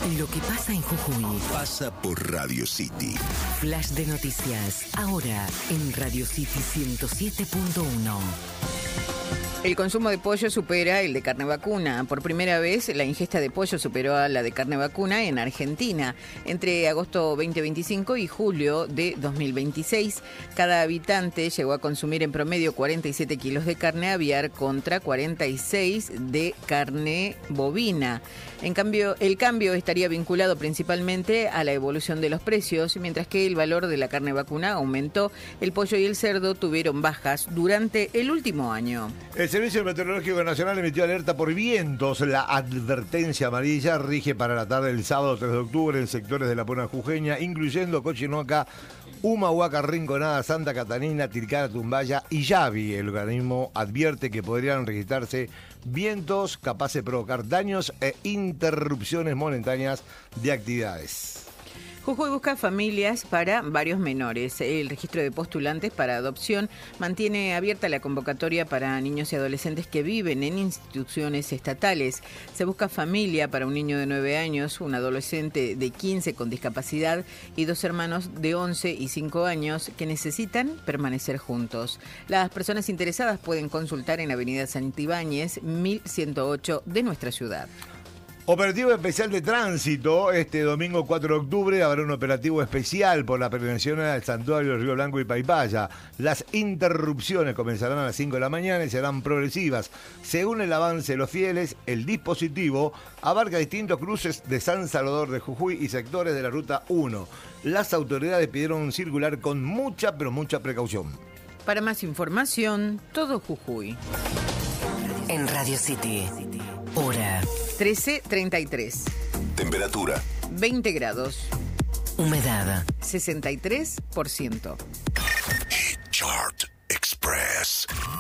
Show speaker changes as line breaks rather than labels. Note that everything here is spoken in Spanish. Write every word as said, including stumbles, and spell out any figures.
Lo que pasa en Jujuy
pasa por Radio City.
Flash de noticias, ahora en Radio City ciento siete punto uno.
El consumo de pollo supera el de carne vacuna. Por primera vez, la ingesta de pollo superó a la de carne vacuna en Argentina. Entre agosto veinte veinticinco y julio de dos mil veintiséis, cada habitante llegó a consumir en promedio cuarenta y siete kilos de carne aviar contra cuarenta y seis de carne bovina. En cambio, el cambio estaría vinculado principalmente a la evolución de los precios, mientras que el valor de la carne vacuna aumentó. El pollo y el cerdo tuvieron bajas durante el último año.
El Servicio Meteorológico Nacional emitió alerta por vientos. La advertencia amarilla rige para la tarde del sábado tres de octubre en sectores de la Puna Jujeña, incluyendo Cochinoca, Humahuaca, Rinconada, Santa Catarina, Tilcara, Tumbaya y Yavi. El organismo advierte que podrían registrarse vientos capaces de provocar daños e interrupciones momentáneas de actividades.
Jujuy busca familias para varios menores. El registro de postulantes para adopción mantiene abierta la convocatoria para niños y adolescentes que viven en instituciones estatales. Se busca familia para un niño de nueve años, un adolescente de quince con discapacidad y dos hermanos de once y cinco años que necesitan permanecer juntos. Las personas interesadas pueden consultar en Avenida Santibáñez, mil ciento ocho de nuestra ciudad.
Operativo especial de tránsito. Este domingo cuatro de octubre habrá un operativo especial por la prevención al santuario Río Blanco y Paipaya. Las interrupciones comenzarán a las cinco de la mañana y serán progresivas. Según el avance de los fieles, el dispositivo abarca distintos cruces de San Salvador de Jujuy y sectores de la Ruta uno. Las autoridades pidieron circular con mucha, pero mucha precaución.
Para más información, todo Jujuy.
En Radio City, hora
trece treinta y tres.
Temperatura
veinte grados.
Humedad
sesenta y tres por ciento.
Chart Express.